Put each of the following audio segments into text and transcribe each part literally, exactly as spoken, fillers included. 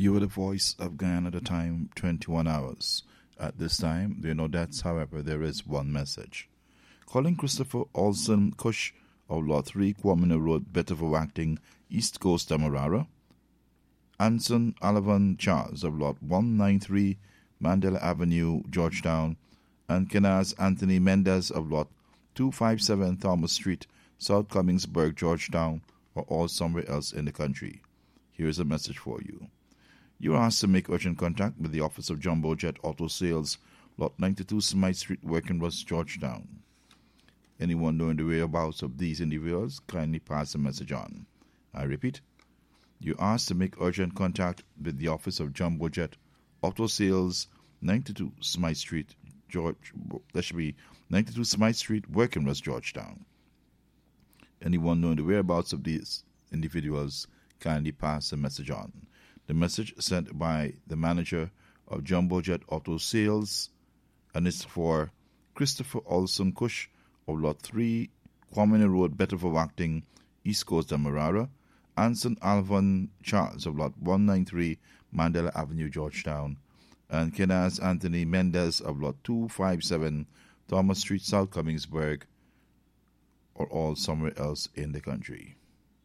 You are the voice of Guyana at the time, twenty-one hours. At this time, there are no deaths, however, there is one message. Calling Christopher Olson Kush of Lot three, Kwamina Road, Betterville Acting, East Coast, Demerara. Anson Alavan Charles of Lot one ninety-three, Mandela Avenue, Georgetown. And Kenaz Anthony Mendez of Lot two fifty-seven, Thomas Street, South Cummingsburg, Georgetown, or all somewhere else in the country. Here's a message for you. You are asked to make urgent contact with the office of Jumbo Jet Auto Sales, Lot ninety-two, Smythe Street, Workenrust, Georgetown. Anyone knowing the whereabouts of these individuals, kindly pass the message on. I repeat, you are asked to make urgent contact with the office of Jumbo Jet Auto Sales, ninety-two Smythe Street, George. That should be ninety-two Smythe Street, Workenrust, Georgetown. Anyone knowing the whereabouts of these individuals, kindly pass the message on. The message sent by the manager of Jumbo Jet Auto Sales, and it's for Christopher Olson Kush of Lot three, Kwamina Road, Betterville Acting, East Coast, Demerara. Anson Alvan Charles of Lot one ninety-three, Mandela Avenue, Georgetown. And Kenaz Anthony Mendez of Lot two fifty-seven, Thomas Street, South Cummingsburg, or all somewhere else in the country.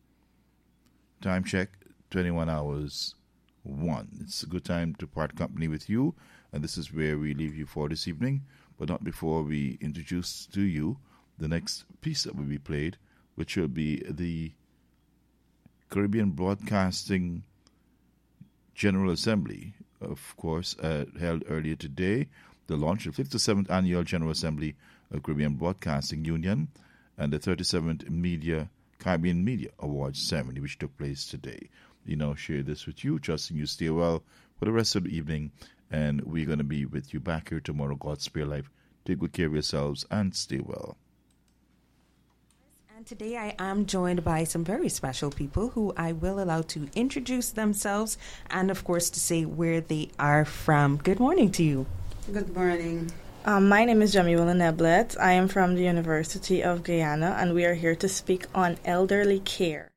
Time check, twenty-one hours, one. It's a good time to part company with you, and this is where we leave you for this evening, but not before we introduce to you the next piece that will be played, which will be the Caribbean Broadcasting General Assembly, of course, uh, held earlier today, the launch of the fifty-seventh Annual General Assembly of Caribbean Broadcasting Union, and the thirty-seventh Media Caribbean Media Awards ceremony, which took place today. You know, share this with you, trusting you stay well for the rest of the evening, and we're going to be with you back here tomorrow. God spare life. Take good care of yourselves and stay well. And today I am joined by some very special people who I will allow to introduce themselves and, of course, to say where they are from. Good morning to you. Good morning. Um, my name is Jamila Neblet. I am from the University of Guyana, and we are here to speak on elderly care.